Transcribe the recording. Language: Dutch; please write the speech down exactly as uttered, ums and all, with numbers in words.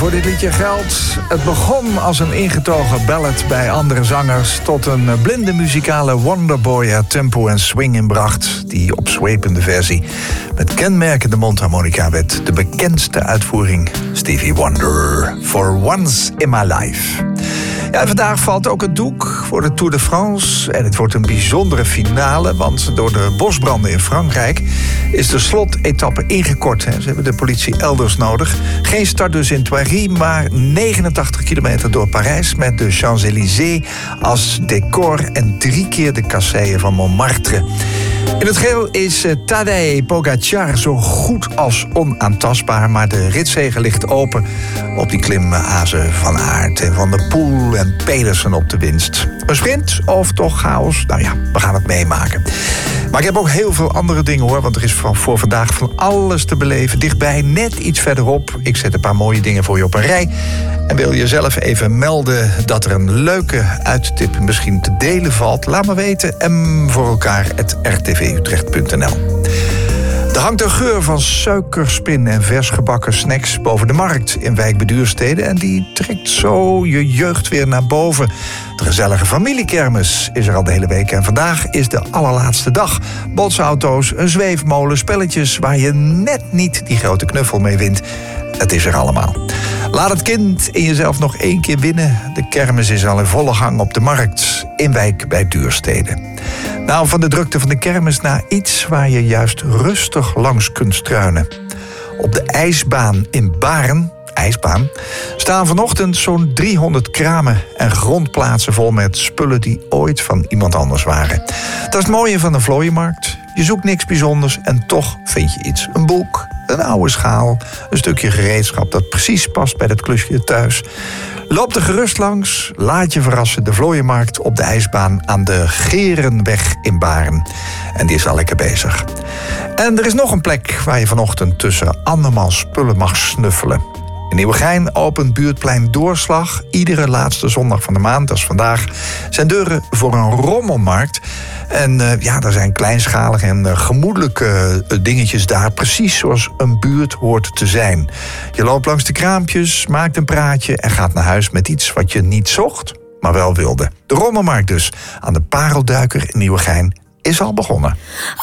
voor dit liedje geldt. Het begon als een ingetogen ballad bij andere zangers, tot een blinde muzikale wonderboy er tempo en swing inbracht. Die opzwepende versie met kenmerkende mondharmonica werd de bekendste uitvoering Stevie Wonder. For Once in My Life. Ja, vandaag valt ook het doek voor de Tour de France. En het wordt een bijzondere finale, want door de bosbranden in Frankrijk is de slotetappe ingekort. Ze hebben de politie elders nodig. Geen start dus in Thoiry, maar negenentachtig kilometer door Parijs met de Champs-Élysées als decor en drie keer de kasseien van Montmartre. In het geel is Tadej Pogacar zo goed als onaantastbaar, maar de ritzege ligt open op die klimhazen van Aert en Van der Poel en Pedersen op de winst. Een sprint of toch chaos? Nou ja, we gaan het meemaken. Maar ik heb ook heel veel andere dingen hoor, want er is van voor vandaag van alles te beleven. Dichtbij, net iets verderop. Ik zet een paar mooie dingen voor je op een rij. En wil je zelf even melden dat er een leuke uittip misschien te delen valt? Laat me weten. M voor elkaar at r t v utrecht punt n l. Er hangt een geur van suikerspin en vers gebakken snacks boven de markt in Wijk bij Duurstede. En die trekt zo je jeugd weer naar boven. De gezellige familiekermis is er al de hele week. En vandaag is de allerlaatste dag. Botsauto's, een zweefmolen, spelletjes waar je net niet die grote knuffel mee wint. Het is er allemaal. Laat het kind in jezelf nog één keer winnen. De kermis is al in volle gang op de markt in Wijk bij Duurstede. Nou, van de drukte van de kermis naar iets waar je juist rustig langs kunt struinen. Op de ijsbaan in Baren, ijsbaan, staan vanochtend zo'n driehonderd kramen en grondplaatsen vol met spullen die ooit van iemand anders waren. Dat is het mooie van de vlooienmarkt. Je zoekt niks bijzonders en toch vind je iets. Een boek, een oude schaal, een stukje gereedschap dat precies past bij dat klusje thuis. Loop er gerust langs, laat je verrassen. De vlooienmarkt op de ijsbaan aan de Gerenweg in Baren. En die is al lekker bezig. En er is nog een plek waar je vanochtend tussen andermaal spullen mag snuffelen. In Nieuwegein opent buurtplein Doorslag iedere laatste zondag van de maand, dat is vandaag, zijn deuren voor een rommelmarkt. En uh, ja, daar zijn kleinschalige en uh, gemoedelijke uh, dingetjes daar, precies zoals een buurt hoort te zijn. Je loopt langs de kraampjes, maakt een praatje en gaat naar huis met iets wat je niet zocht, maar wel wilde. De rommelmarkt dus, aan de Parelduiker in Nieuwegein, is al begonnen.